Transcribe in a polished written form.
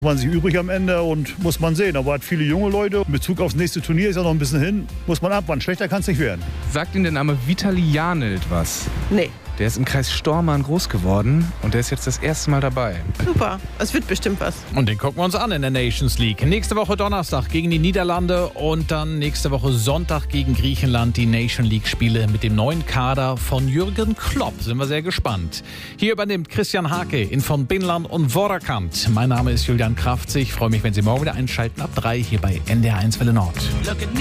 Waren sie übrig am Ende und muss man sehen. Aber hat viele junge Leute. In Bezug aufs nächste Turnier ist ja noch ein bisschen hin. Muss man abwarten. Schlechter kann es nicht werden. Sagt Ihnen der Name Vitali Janelt was? Nee. Der ist im Kreis Stormarn groß geworden und der ist jetzt das erste Mal dabei. Super, es wird bestimmt was. Und den gucken wir uns an in der Nations League. Nächste Woche Donnerstag gegen die Niederlande und dann nächste Woche Sonntag gegen Griechenland die Nation League Spiele mit dem neuen Kader von Jürgen Klopp. Sind wir sehr gespannt. Hier übernimmt Christian Hake in von Binland und Vorderkant. Mein Name ist Julian Kraftzig. Ich freue mich, wenn Sie morgen wieder einschalten ab 3 hier bei NDR1 Welle Nord.